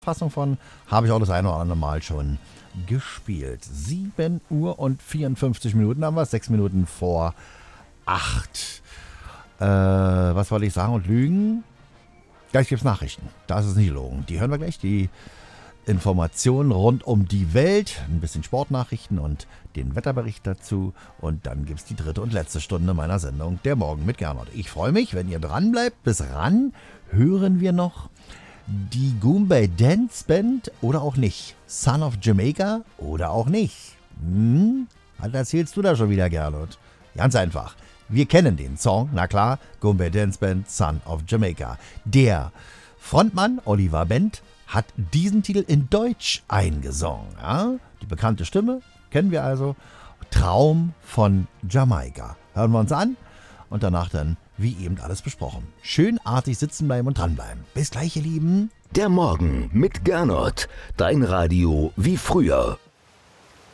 Fassung von habe ich auch das eine oder andere Mal schon gespielt. 7 Uhr und 54 Minuten haben wir, 6 Minuten vor 8. Was wollte ich sagen und lügen? Gleich gibt es Nachrichten. Da ist es nicht gelogen. Die hören wir gleich. Die Informationen rund um die Welt, ein bisschen Sportnachrichten und den Wetterbericht dazu. Und dann gibt es die dritte und letzte Stunde meiner Sendung, der Morgen mit Gernot. Ich freue mich, wenn ihr dran bleibt. Bis ran hören wir noch die Goombay Dance Band oder auch nicht. Son of Jamaica oder auch nicht. Was erzählst du da schon wieder, Gernot? Ganz einfach. Wir kennen den Song, na klar, Goombay Dance Band, Son of Jamaica. Der Frontmann Oliver Bent hat diesen Titel in Deutsch eingesungen. Ja? Die bekannte Stimme kennen wir also. Traum von Jamaika. Hören wir uns an und danach dann wie eben alles besprochen. Schön artig sitzen bleiben und dranbleiben. Bis gleich, ihr Lieben. Der Morgen mit Gernot. Dein Radio wie früher.